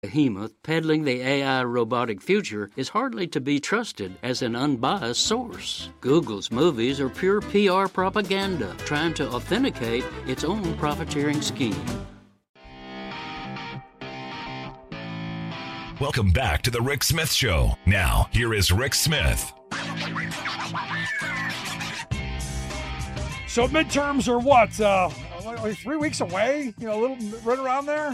behemoth peddling the AI robotic future is hardly to be trusted as an unbiased source. Google's movies are pure PR propaganda, trying to authenticate its own profiteering scheme. Welcome back to the Rick Smith Show. Now, here is Rick Smith. So midterms are what? Like 3 weeks away? A little right around there?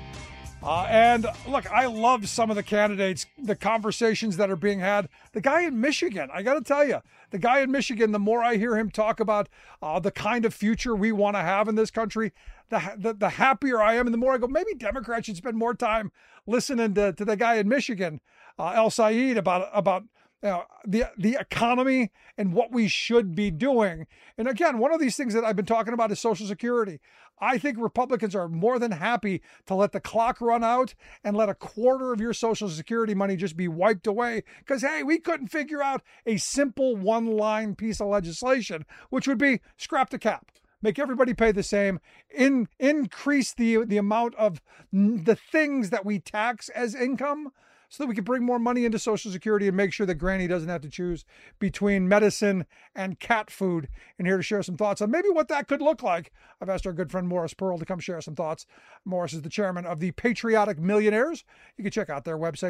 And look, I love some of the candidates, the conversations that are being had. The guy in Michigan, I got to tell you, the guy in Michigan, the more I hear him talk about the kind of future we want to have in this country, the happier I am. And the more I go, maybe Democrats should spend more time listening to the guy in Michigan, El Said, about the economy and what we should be doing. And again, one of these things that I've been talking about is Social Security. I think Republicans are more than happy to let the clock run out and let a quarter of your Social Security money just be wiped away. Because, hey, we couldn't figure out a simple one-line piece of legislation, which would be scrap the cap. Make everybody pay the same, increase the amount of the things that we tax as income, so that we can bring more money into Social Security and make sure that Granny doesn't have to choose between medicine and cat food. And here to share some thoughts on maybe what that could look like, I've asked our good friend Morris Pearl to come share some thoughts. Morris is the chairman of the Patriotic Millionaires. You can check out their website,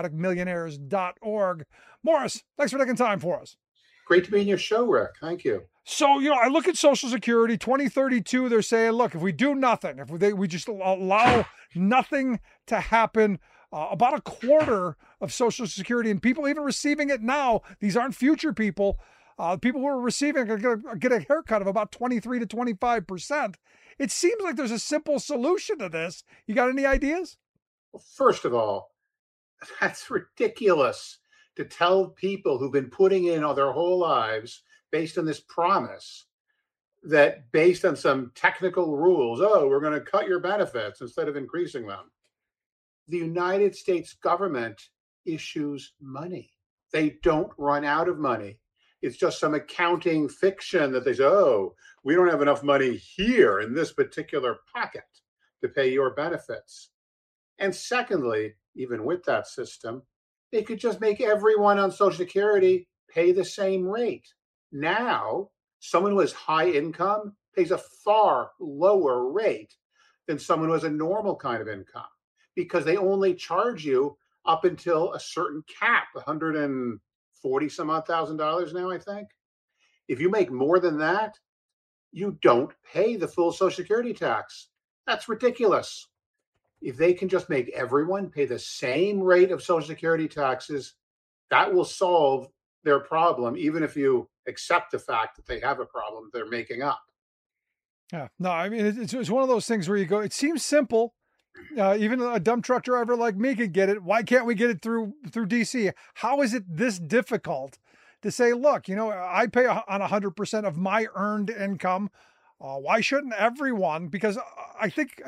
patrioticmillionaires.org. Morris, thanks for taking time for us. Great to be in your show, Rick. Thank you. So, I look at Social Security, 2032, they're saying, look, if we do nothing, if we just allow nothing to happen, about a quarter of Social Security, and people even receiving it now, these aren't future people, people who are receiving it are going to get a haircut of about 23 to 25%. It seems like there's a simple solution to this. You got any ideas? Well, first of all, that's ridiculous to tell people who've been putting in all their whole lives based on this promise that based on some technical rules, we're going to cut your benefits instead of increasing them. The United States government issues money. They don't run out of money. It's just some accounting fiction that they say, we don't have enough money here in this particular pocket to pay your benefits. And secondly, even with that system, they could just make everyone on Social Security pay the same rate. Now, someone who has high income pays a far lower rate than someone who has a normal kind of income, because they only charge you up until a certain cap, $140 some odd thousand now, I think. If you make more than that, you don't pay the full Social Security tax. That's ridiculous. If they can just make everyone pay the same rate of Social Security taxes, that will solve their problem, even if you accept the fact that they have a problem they're making up. Yeah, no, I mean, it's one of those things where you go, it seems simple. Even a dumb truck driver like me could get it. Why can't we get it through DC? How is it this difficult to say, look, I pay on 100% of my earned income. Why shouldn't everyone? Because I think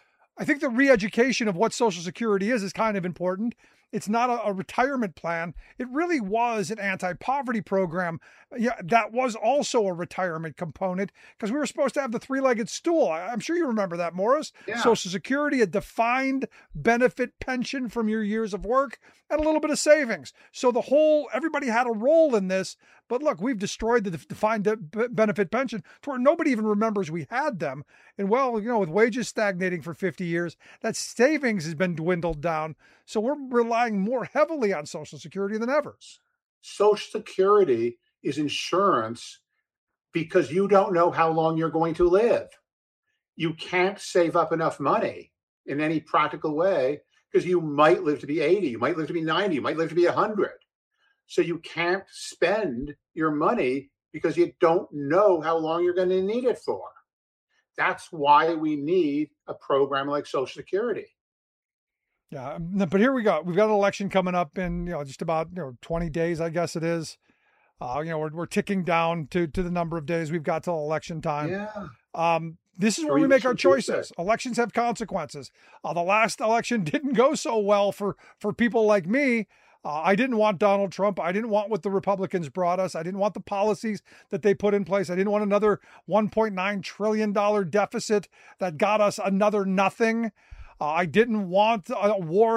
the re-education of what Social Security is kind of important. It's not a retirement plan. It really was an anti-poverty program. Yeah, that was also a retirement component because we were supposed to have the three-legged stool. I'm sure you remember that, Morris. Yeah. Social Security, a defined benefit pension from your years of work, and a little bit of savings. So everybody had a role in this. But look, we've destroyed the defined benefit pension to where nobody even remembers we had them. And with wages stagnating for 50 years, that savings has been dwindled down. So we're relying more heavily on Social Security than ever. Social Security is insurance because you don't know how long you're going to live. You can't save up enough money in any practical way because you might live to be 80, you might live to be 90, you might live to be 100. So you can't spend your money because you don't know how long you're going to need it for. That's why we need a program like Social Security. Yeah, but here we go. We've got an election coming up in just about 20 days, I guess it is. We're ticking down to the number of days we've got till election time. Yeah. This is where we make our choices. Elections have consequences. The last election didn't go so well for people like me. I didn't want Donald Trump. I didn't want what the Republicans brought us. I didn't want the policies that they put in place. I didn't want another $1.9 trillion deficit that got us another nothing. I didn't want a war